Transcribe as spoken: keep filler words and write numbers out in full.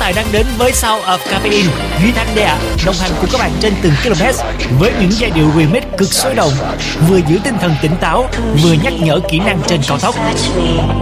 lại đang đến với Sound of Caffeine. Duy Thanh đây ạ, đồng hành cùng các bạn trên từng km với những giai điệu remix cực sôi động, vừa giữ tinh thần tỉnh táo, vừa nhắc nhở kỹ năng trên cao tốc.